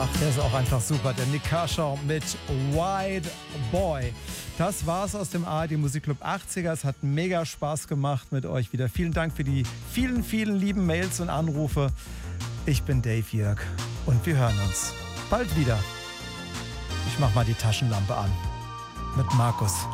Ach, der ist auch einfach super. Der Nik Kershaw mit White Boy. Das war's aus dem ARD Musikclub 80er. Es hat mega Spaß gemacht mit euch wieder. Vielen Dank für die vielen, vielen lieben Mails und Anrufe. Ich bin Dave Jörg und wir hören uns bald wieder. Ich mach mal die Taschenlampe an. Mit Markus.